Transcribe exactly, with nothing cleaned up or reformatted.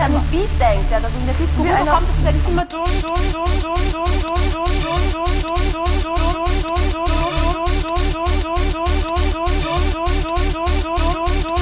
an den Beat denkt, ja, dass in der Disco kommt, ist ja nicht immer dumm, dumm, dumm, dumm, dumm, dumm, dumm, dumm.